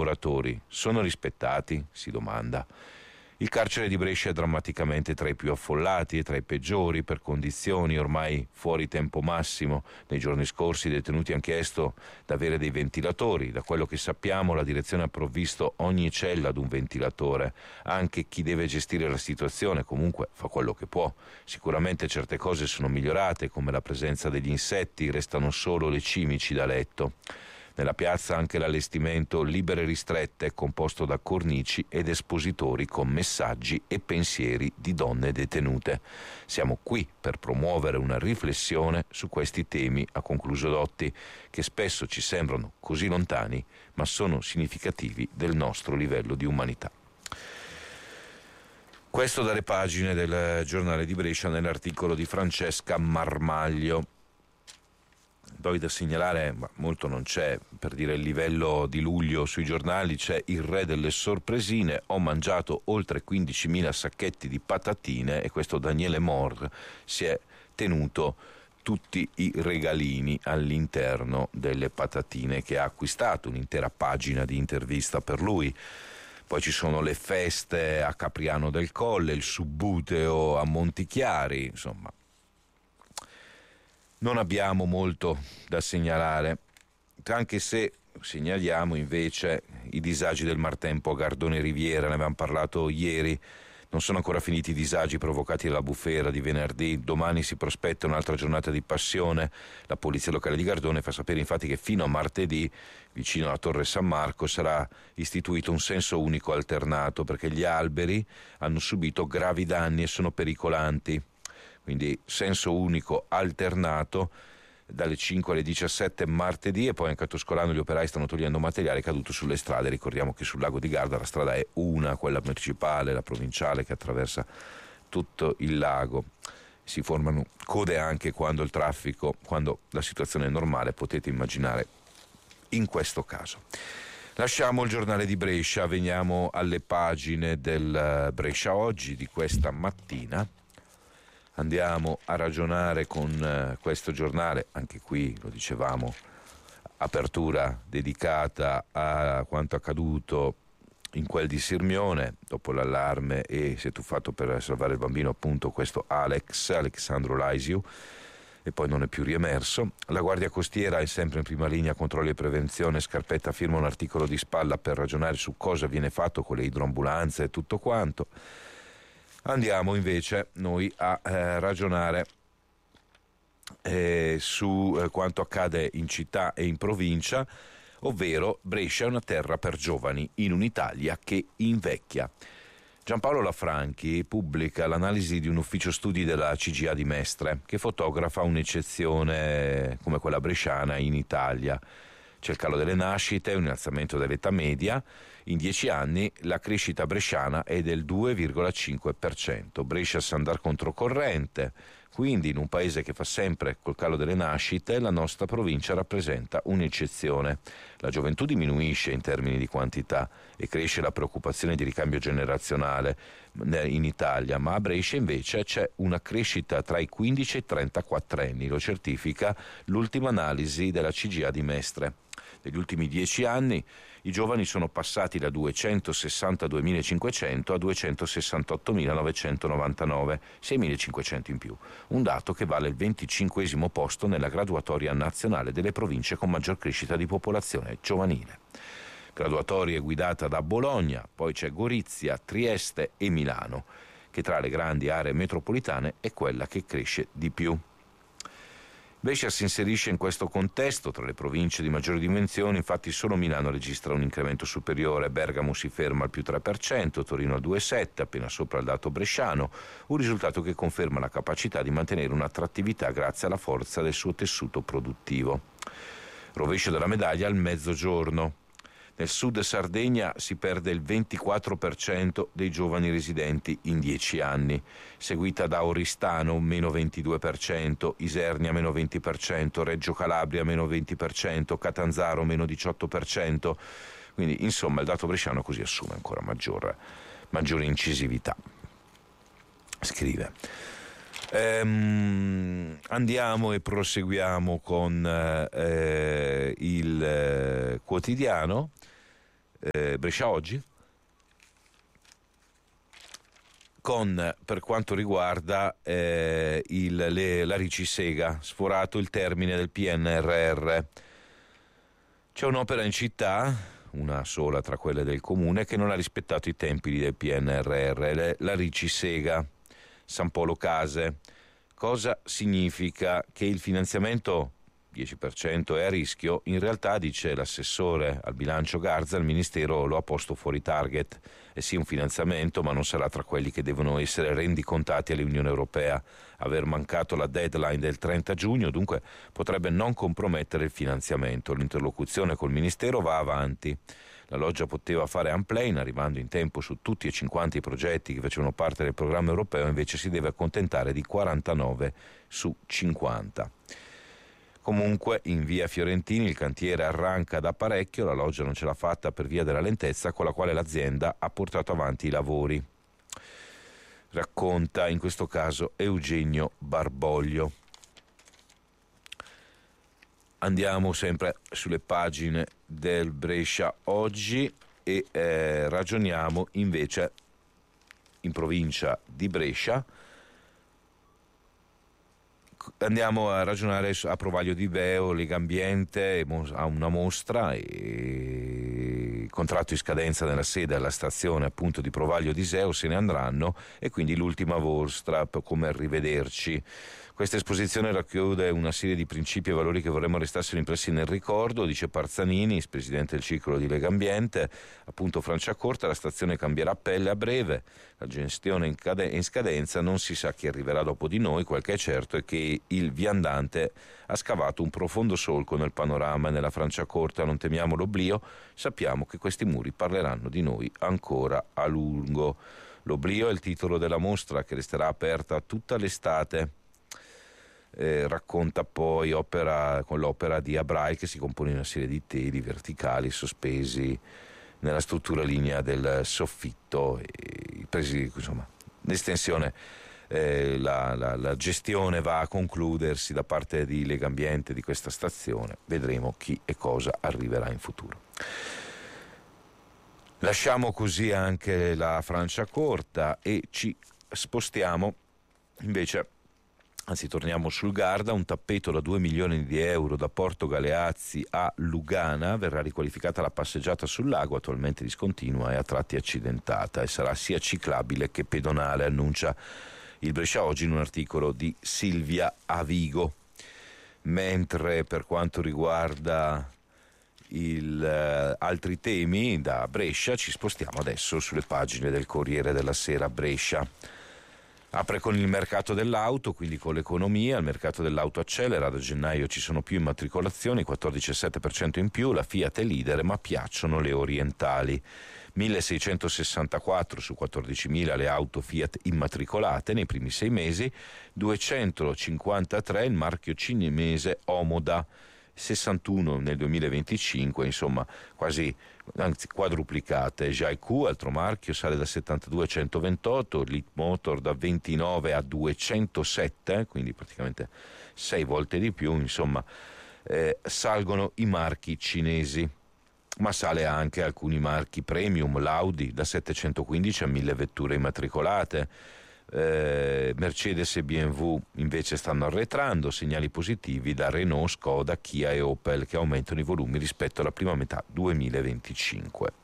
lavoratori sono rispettati? Si domanda. Il carcere di Brescia è drammaticamente tra i più affollati e tra i peggiori per condizioni ormai fuori tempo massimo. Nei giorni scorsi i detenuti hanno chiesto di avere dei ventilatori. Da quello che sappiamo la direzione ha provvisto ogni cella ad un ventilatore. Anche chi deve gestire la situazione comunque fa quello che può. Sicuramente certe cose sono migliorate, come la presenza degli insetti, restano solo le cimici da letto. Nella piazza anche l'allestimento Libere Ristrette è composto da cornici ed espositori con messaggi e pensieri di donne detenute. Siamo qui per promuovere una riflessione su questi temi, ha concluso Dotti, che spesso ci sembrano così lontani, ma sono significativi del nostro livello di umanità. Questo dalle pagine del Giornale di Brescia nell'articolo di Francesca Marmaglio. Poi da segnalare, ma molto non c'è, per dire il livello di luglio sui giornali, c'è il re delle sorpresine, ho mangiato oltre 15.000 sacchetti di patatine e questo Daniele Mor si è tenuto tutti i regalini all'interno delle patatine che ha acquistato, un'intera pagina di intervista per lui. Poi ci sono le feste a Capriano del Colle, il Subbuteo a Montichiari, insomma. Non abbiamo molto da segnalare, anche se segnaliamo invece i disagi del martempo a Gardone Riviera, ne avevamo parlato ieri. Non sono ancora finiti i disagi provocati dalla bufera di venerdì, domani si prospetta un'altra giornata di passione. La polizia locale di Gardone fa sapere infatti che fino a martedì, vicino alla Torre San Marco, sarà istituito un senso unico alternato perché gli alberi hanno subito gravi danni e sono pericolanti. Quindi senso unico alternato dalle 5 alle 17 martedì, e poi anche a Toscolano gli operai stanno togliendo materiale caduto sulle strade. Ricordiamo che sul lago di Garda la strada è una, quella principale, la provinciale che attraversa tutto il lago. Si formano code anche quando il traffico, quando la situazione è normale, potete immaginare in questo caso. Lasciamo il Giornale di Brescia, veniamo alle pagine del Brescia Oggi di questa mattina. Andiamo a ragionare con questo giornale, anche qui lo dicevamo, apertura dedicata a quanto accaduto in quel di Sirmione, dopo l'allarme e si è tuffato per salvare il bambino appunto questo Alexandro Laisiu, e poi non è più riemerso. La Guardia Costiera è sempre in prima linea, controlli e prevenzione. Scarpetta firma un articolo di spalla per ragionare su cosa viene fatto con le idroambulanze e tutto quanto. Andiamo invece noi a ragionare su quanto accade in città e in provincia, ovvero Brescia è una terra per giovani in un'Italia che invecchia. Giampaolo Lafranchi pubblica l'analisi di un ufficio studi della CGA di Mestre che fotografa un'eccezione come quella bresciana in Italia. C'è il calo delle nascite, un innalzamento dell'età media. In 10 anni la crescita bresciana è del 2,5%. Brescia sa andare controcorrente, quindi in un paese che fa sempre col calo delle nascite, la nostra provincia rappresenta un'eccezione. La gioventù diminuisce in termini di quantità e cresce la preoccupazione di ricambio generazionale in Italia, ma a Brescia invece c'è una crescita tra i 15 e i 34 anni, lo certifica l'ultima analisi della CGA di Mestre. Negli ultimi 10 anni i giovani sono passati da 262.500 a 268.999, 6.500 in più, un dato che vale il 25° posto nella graduatoria nazionale delle province con maggior crescita di popolazione giovanile. Graduatoria guidata da Bologna, poi c'è Gorizia, Trieste e Milano, che tra le grandi aree metropolitane è quella che cresce di più. Brescia si inserisce in questo contesto. Tra le province di maggiori dimensioni, infatti, solo Milano registra un incremento superiore, Bergamo si ferma al più 3%, Torino al 2,7%, appena sopra il dato bresciano, un risultato che conferma la capacità di mantenere un'attrattività grazie alla forza del suo tessuto produttivo. Rovescio della medaglia al Mezzogiorno. Nel sud Sardegna si perde il 24% dei giovani residenti in 10 anni, seguita da Oristano meno 22%, Isernia meno 20%, Reggio Calabria meno 20%, Catanzaro meno 18%. Quindi insomma il dato bresciano così assume ancora maggiore incisività. Scrive. Andiamo e proseguiamo con il quotidiano. Brescia Oggi, per quanto riguarda la Ricisega, sforato il termine del PNRR. C'è un'opera in città, una sola tra quelle del comune, che non ha rispettato i tempi del PNRR, la Ricisega, San Polo Case. Cosa significa? Che il finanziamento 10% è a rischio. In realtà, dice l'assessore al bilancio Garza, il Ministero lo ha posto fuori target. È sì un finanziamento, ma non sarà tra quelli che devono essere rendicontati all'Unione Europea. Aver mancato la deadline del 30 giugno dunque potrebbe non compromettere il finanziamento. L'interlocuzione col Ministero va avanti. La Loggia poteva fare unplane arrivando in tempo su tutti e 50 i progetti che facevano parte del programma europeo, invece si deve accontentare di 49 su 50. Comunque in via Fiorentini il cantiere arranca da parecchio, la Loggia non ce l'ha fatta per via della lentezza con la quale l'azienda ha portato avanti i lavori. Racconta in questo caso Eugenio Barboglio. Andiamo sempre sulle pagine del Brescia Oggi e ragioniamo invece in provincia di Brescia. Andiamo a ragionare a Provaglio di Veo, Legambiente ha una mostra e contratto in scadenza nella sede alla stazione appunto di Provaglio di Seo, se ne andranno e quindi l'ultima mostra come arrivederci. Questa esposizione racchiude una serie di principi e valori che vorremmo restassero impressi nel ricordo, dice Parzanini, presidente del ciclo di Legambiente, appunto Franciacorta, la stazione cambierà pelle a breve, la gestione in scadenza, non si sa chi arriverà dopo di noi, quel che è certo è che il viandante ha scavato un profondo solco nel panorama e nella Franciacorta, non temiamo l'oblio, sappiamo che questi muri parleranno di noi ancora a lungo. L'oblio è il titolo della mostra che resterà aperta tutta l'estate. Racconta poi con l'opera di Abrai che si compone di una serie di teli verticali sospesi nella struttura lignea del soffitto, insomma, l'estensione, la gestione va a concludersi da parte di Legambiente di questa stazione, vedremo chi e cosa arriverà in futuro. Lasciamo così anche la Franciacorta e ci spostiamo invece. Anzi, torniamo sul Garda, un tappeto da 2 milioni di euro da Porto Galeazzi a Lugana, verrà riqualificata la passeggiata sul lago, attualmente discontinua e a tratti accidentata e sarà sia ciclabile che pedonale, annuncia il Brescia Oggi in un articolo di Silvia Avigo. Mentre per quanto riguarda altri temi da Brescia ci spostiamo adesso sulle pagine del Corriere della Sera. Brescia apre con il mercato dell'auto, quindi con l'economia. Il mercato dell'auto accelera, da gennaio ci sono più immatricolazioni, 14,7% in più, la Fiat è leader, ma piacciono le orientali. 1664 su 14.000 le auto Fiat immatricolate nei primi 6 mesi, 253 il marchio cinese Omoda, 61 nel 2025, insomma anzi quadruplicate. Jaiku, altro marchio, sale da 72 a 128, Leapmotor da 29 a 207, quindi praticamente 6 volte di più, insomma salgono i marchi cinesi, ma sale anche alcuni marchi premium, l'Audi da 715 a 1000 vetture immatricolate. Mercedes e BMW invece stanno arretrando, segnali positivi da Renault, Skoda, Kia e Opel che aumentano i volumi rispetto alla prima metà 2025.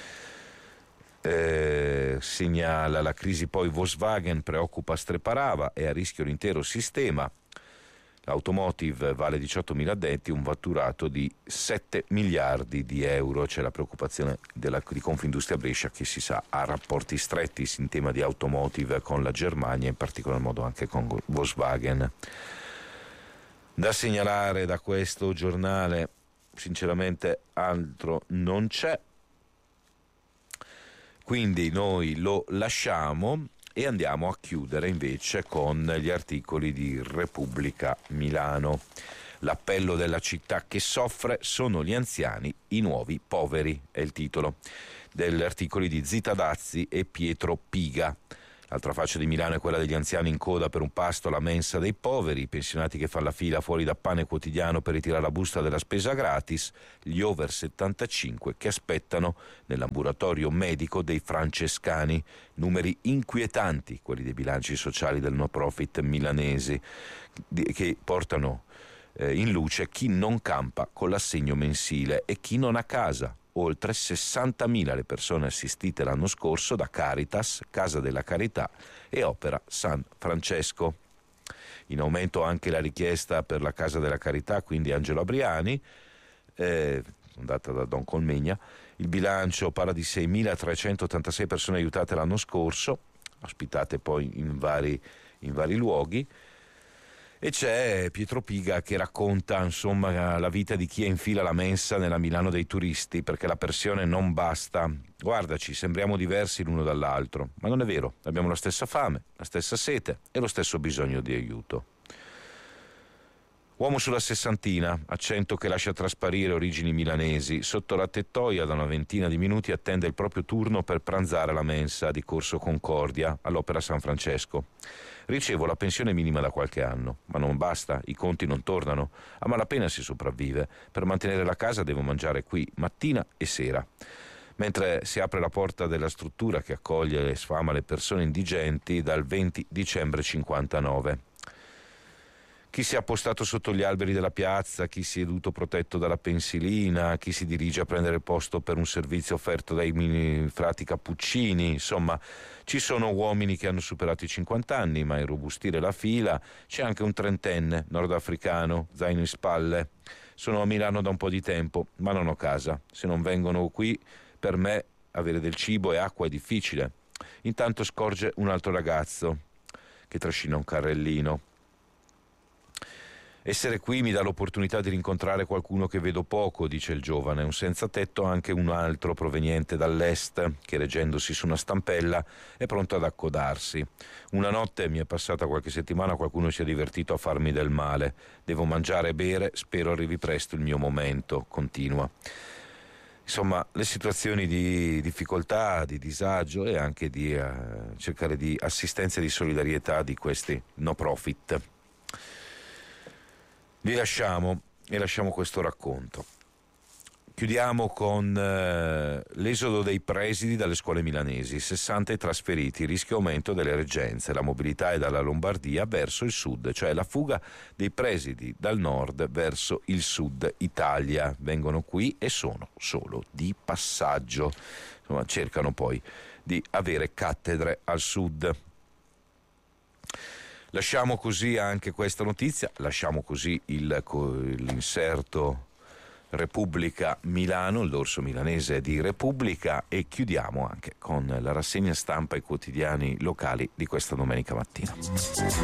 Segnala la crisi poi Volkswagen, preoccupa Streparava, è a rischio l'intero sistema. L'automotive vale 18.000 addetti, un fatturato di 7 miliardi di euro. C'è la preoccupazione di Confindustria Brescia, che si sa ha rapporti stretti in tema di automotive con la Germania, in particolar modo anche con Volkswagen. Da segnalare da questo giornale sinceramente altro non c'è, quindi noi lo lasciamo e andiamo a chiudere invece con gli articoli di Repubblica Milano. L'appello della città che soffre, sono gli anziani i nuovi poveri, è il titolo degli articoli di Zita Dazzi e Pietro Piga. L'altra faccia di Milano è quella degli anziani in coda per un pasto alla mensa dei poveri, i pensionati che fanno la fila fuori da Pane Quotidiano per ritirare la busta della spesa gratis, gli over 75 che aspettano nell'ambulatorio medico dei francescani. Numeri inquietanti, quelli dei bilanci sociali del no profit milanesi, che portano in luce chi non campa con l'assegno mensile e chi non ha casa. Oltre 60.000 le persone assistite l'anno scorso da Caritas, Casa della Carità e Opera San Francesco. In aumento anche la richiesta per la Casa della Carità, quindi Angelo Abriani, fondata da Don Colmegna. Il bilancio parla di 6.386 persone aiutate l'anno scorso, ospitate poi in vari luoghi. E c'è Pietro Piga che racconta insomma la vita di chi è in fila alla mensa nella Milano dei turisti, perché la pressione non basta. Guardaci, sembriamo diversi l'uno dall'altro, ma non è vero, abbiamo la stessa fame, la stessa sete e lo stesso bisogno di aiuto. Uomo sulla sessantina, accento che lascia trasparire origini milanesi, sotto la tettoia da una ventina di minuti attende il proprio turno per pranzare alla mensa di Corso Concordia all'Opera San Francesco. Ricevo la pensione minima da qualche anno, ma non basta, i conti non tornano, a malapena si sopravvive. Per mantenere la casa devo mangiare qui mattina e sera. Mentre si apre la porta della struttura che accoglie e sfama le persone indigenti dal 20 dicembre 59. Chi si è appostato sotto gli alberi della piazza, chi si è seduto protetto dalla pensilina, chi si dirige a prendere il posto per un servizio offerto dai frati cappuccini, insomma, ci sono uomini che hanno superato i 50 anni, ma a irrobustire la fila c'è anche un trentenne nordafricano, zaino in spalle. Sono a Milano da un po' di tempo, ma non ho casa. Se non vengono qui, per me avere del cibo e acqua è difficile. Intanto scorge un altro ragazzo che trascina un carrellino. Essere qui mi dà l'opportunità di rincontrare qualcuno che vedo poco, dice il giovane, un senza tetto, anche un altro proveniente dall'est, che reggendosi su una stampella è pronto ad accodarsi. Una notte mi è passata qualche settimana, qualcuno si è divertito a farmi del male. Devo mangiare e bere, spero arrivi presto il mio momento, continua. Insomma, le situazioni di difficoltà, di disagio e anche di cercare di assistenza e di solidarietà di questi no profit. Vi lasciamo e lasciamo questo racconto. Chiudiamo con l'esodo dei presidi dalle scuole milanesi, 60 i trasferiti, rischio aumento delle reggenze, la mobilità è dalla Lombardia verso il sud, cioè la fuga dei presidi dal nord verso il sud Italia. Vengono qui e sono solo di passaggio, insomma, cercano poi di avere cattedre al sud. Lasciamo così anche questa notizia, lasciamo così l'inserto Repubblica Milano, il dorso milanese di Repubblica, e chiudiamo anche con la rassegna stampa ai quotidiani locali di questa domenica mattina.